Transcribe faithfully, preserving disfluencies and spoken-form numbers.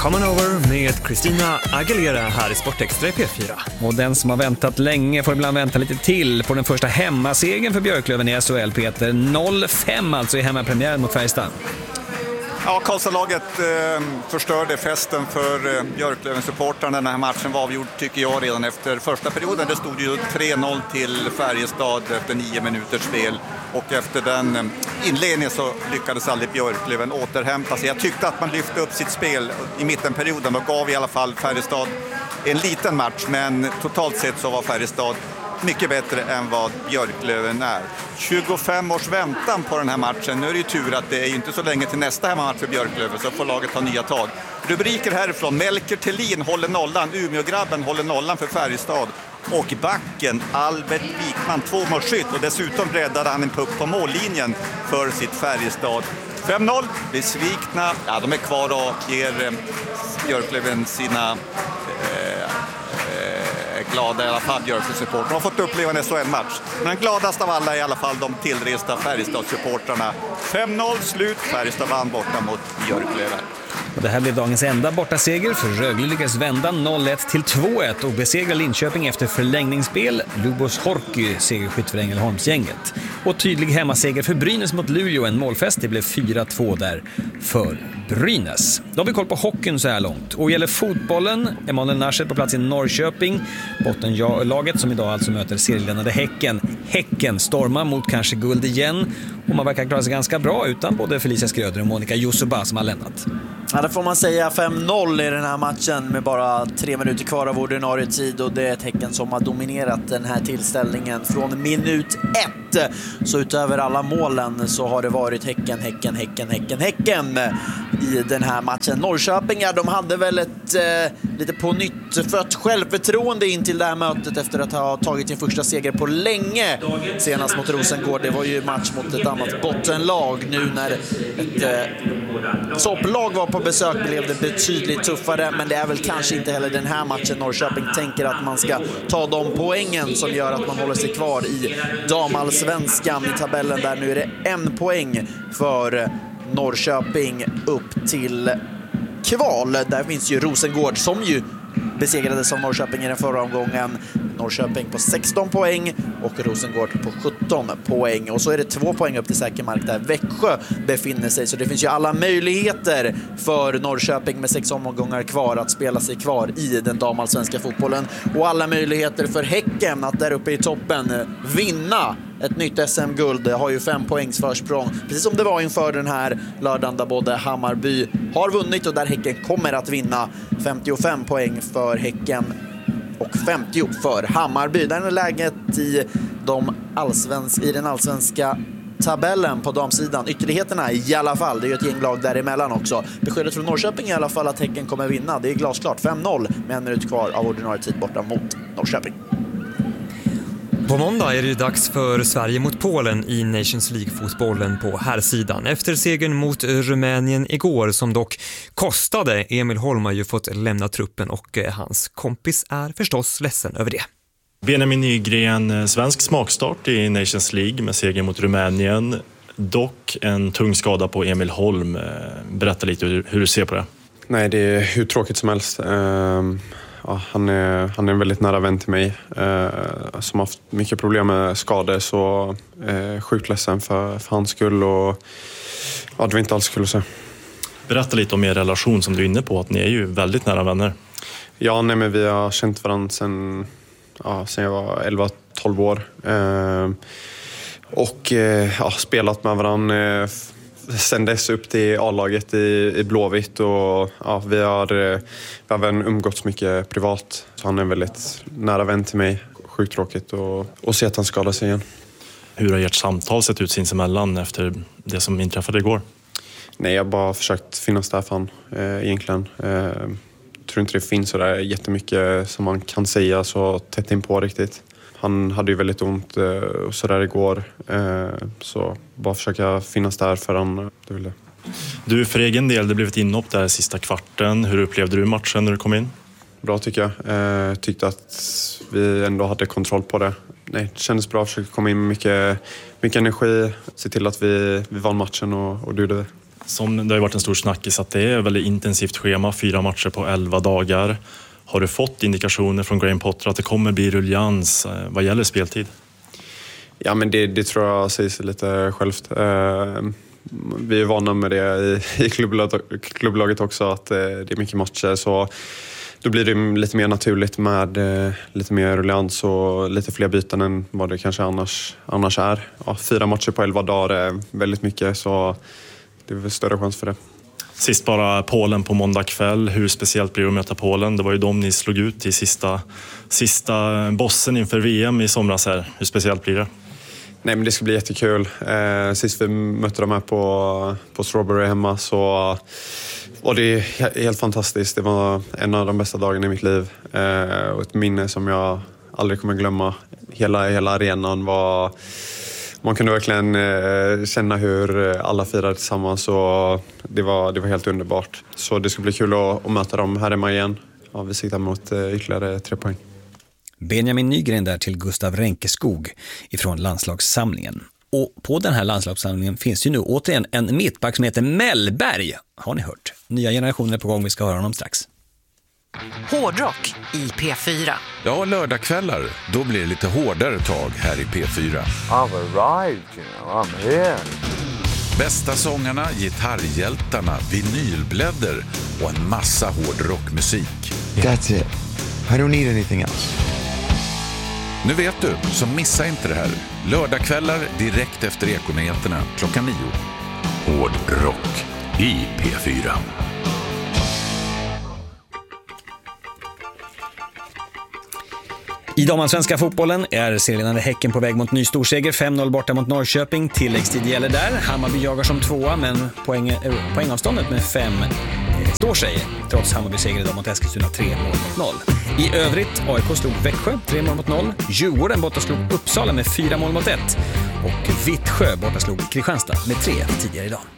Come on over med Christina Aguilera här i Sportextra i P fyra. Och den som har väntat länge får ibland vänta lite till på den första hemmasegern för Björklöven i S H L, Peter. noll fem alltså i hemmapremiären mot Färjestad. Ja, Karlstadlaget eh, förstörde festen för eh, Björklöven-supportrarna. Den här matchen var avgjord, tycker jag, redan efter första perioden. Det stod ju tre noll till Färjestad efter nio minuters spel. Och efter den eh, inledningen så lyckades aldrig Björklöven återhämta sig. Jag tyckte att man lyfte upp sitt spel i mittenperioden och gav i alla fall Färjestad en liten match. Men totalt sett så var Färjestad mycket bättre än vad Björklöven är. tjugofem års väntan på den här matchen. Nu är det ju tur att det är ju inte så länge till nästa hemmamatch för Björklöven, så får laget ta nya tag. Rubriker härifrån: Melker Thelin håller nollan, Umeågrabben håller nollan för Färjestad. Och backen Albert Wikman, två målskytt, och dessutom räddade han en puck på mållinjen för sitt Färjestad. fem noll, besvikna. Ja, de är kvar och ger eh, Björklöven sina eh, glada i alla fall Björklöven-supportrarna. De har fått uppleva en S H L-match. Men gladast av alla är i alla fall de tillresta Färjestad-supportrarna. fem noll slut, Färjestad vann borta mot Björklöven. Och det här blev dagens enda bortaseger, för Rögle lyckas vända noll ett till två ett och besegra Linköping efter förlängningsspel. Lubos Horky segerskytt för Ängelholmsgänget. Och tydlig hemmaseger för Brynäs mot Luleå, en målfest. Det blev fyra två där för Brynäs. Då har vi koll på hockeyn så här långt. Och gäller fotbollen, Emanuel Naschet på plats i Norrköping. Bottenlaget som idag alltså möter serieledande Häcken. Häcken stormar mot kanske guld igen. Och man verkar klara sig ganska bra utan både Felicia Skröder och Monica Jusuba som har lämnat. Ja, det får man säga. fem noll i den här matchen med bara tre minuter kvar av ordinarie tid, och det är ett Häcken som har dominerat den här tillställningen från minut ett. Så utöver alla målen så har det varit Häcken, Häcken, Häcken, Häcken, Häcken i den här matchen. Norrköping, ja, de hade väl ett eh, lite på nytt fött självförtroende in till det här mötet efter att ha tagit sin första seger på länge senast mot Rosengård. Det var ju match mot ett annat bottenlag. Nu när ett eh, topplag var på besök blev det betydligt tuffare, men det är väl kanske inte heller den här matchen Norrköping tänker att man ska ta de poängen som gör att man håller sig kvar i damallsvenskan i tabellen, där nu är det en poäng för Norrköping upp till kval. Där finns ju Rosengård som ju besegrades av Norrköping i den förra omgången. Norrköping på sexton poäng och Rosengård på sjutton poäng. Och så är det två poäng upp till säkermark där Växjö befinner sig. Så det finns ju alla möjligheter för Norrköping med sex omgångar kvar att spela sig kvar i den damallsvenska fotbollen. Och alla möjligheter för Häcken att där uppe i toppen vinna ett nytt S M-guld. Det har ju fem poängs försprång, precis som det var inför den här lördagen där både Hammarby har vunnit och där Häcken kommer att vinna. femtiofem poäng för Häcken och femtio för Hammarby. Där är läget i, de allsvensk, i den allsvenska tabellen på damsidan. Ytterligheterna i alla fall. Det är ju ett gäng lag däremellan också. Beskedet från Norrköping i alla fall att Häcken kommer vinna. Det är glasklart. fem noll med en minut kvar av ordinarie tid borta mot Norrköping. På måndag är det dags för Sverige mot Polen i Nations League-fotbollen på här sidan. Efter segern mot Rumänien igår, som dock kostade. Emil Holm har ju fått lämna truppen och hans kompis är förstås ledsen över det. Benjamin Nygren, svensk smakstart i Nations League med seger mot Rumänien. Dock en tung skada på Emil Holm. Berätta lite hur, hur du ser på det. Nej, det är hur tråkigt som helst. Uh... Ja, han, är, han är en väldigt nära vän till mig eh, som har haft mycket problem med skador, så eh, sjukt ledsen för, för hans skull, och ja, det var inte alls kul att se. Berätta lite om er relation som du är inne på, att ni är ju väldigt nära vänner. Ja, nej, men vi har känt varandra sedan, ja, sedan jag var elva tolv år eh, och eh, ja, spelat med varandra eh, sen dess upp till A-laget i, i Blåvitt, och ja, vi har, vi har även umgåtts mycket privat, så han är en väldigt nära vän till mig. Sjukt tråkigt och, och se att han skadar sig igen. Hur har ert samtal sett ut sinsemellan efter det som inträffade igår? Nej, jag har bara försökt finnas där för han eh, egentligen. Eh, jag tror inte det finns så där jättemycket som man kan säga så tätt in på riktigt. Han hade ju väldigt ont och så där igår. Så bara försöka finnas där för han. Det vill det. Du, för egen del, det blev ett inhopp där sista kvarten. Hur upplevde du matchen när du kom in? Bra tycker jag. Eh, tyckte att vi ändå hade kontroll på det. Nej, det kändes bra. Försökte komma in med mycket, mycket energi. Se till att vi, vi vann matchen och, och du det. Som det har varit en stor snackis att det är ett väldigt intensivt schema, fyra matcher på elva dagar. Har du fått indikationer från Graham Potter att det kommer bli ruljans vad gäller speltid? Ja, men det, det tror jag säger sig lite självt. Vi är vana med det i, i klubblaget, klubblaget också, att det är mycket matcher, så då blir det lite mer naturligt med lite mer ruljans och lite fler byten än vad det kanske annars, annars är. Ja, fyra matcher på elva dagar är väldigt mycket, så det är väl större chans för det. Sist bara Polen på måndag kväll. Hur speciellt blir det att möta Polen? Det var ju de ni slog ut i sista, sista bossen inför V M i somras här. Hur speciellt blir det? Nej, men det ska bli jättekul. Eh, sist vi mötte dem här på, på Strawberry hemma så var det helt fantastiskt. Det var en av de bästa dagarna i mitt liv. Eh, och ett minne som jag aldrig kommer glömma. Hela, hela arenan var... Man kunde verkligen eh, känna hur alla firade tillsammans, och det var, det var helt underbart. Så det ska bli kul att, att möta dem här hemma igen. Ja, vi siktar mot eh, ytterligare tre poäng. Benjamin Nygren där till Gustav Renkeskog ifrån landslagssamlingen. Och på den här landslagssamlingen finns ju nu återigen en mittback som heter Mellberg. Har ni hört? Nya generationer på gång, vi ska höra honom strax. Hårdrock i P fyra. Ja, lördagskvällar, då blir det lite hårdare tag här i P fyra. I've arrived, you know, I'm here. Bästa sångarna, gitarrhjältarna, vinylblädder och en massa hårdrockmusik. That's it. I don't need anything else. Nu vet du, så missa inte det här. Lördagskvällar direkt efter Ekonyheterna klockan nio. Hårdrock i P fyra. I damallsvenska fotbollen är serieledande Häcken på väg mot ny storseger, fem noll borta mot Norrköping. Tilläggstid gäller där. Hammarby jagar som tvåa, men poäng, äh, poängavståndet med fem äh, står sig. Trots Hammarby seger idag mot Eskilstuna tre mål mot noll. I övrigt, A I K slog Växjö tre mål mot noll. Djurgården borta slog Uppsala med fyra mål mot ett. Och Vittsjö borta slog Kristianstad med tre tidigare idag.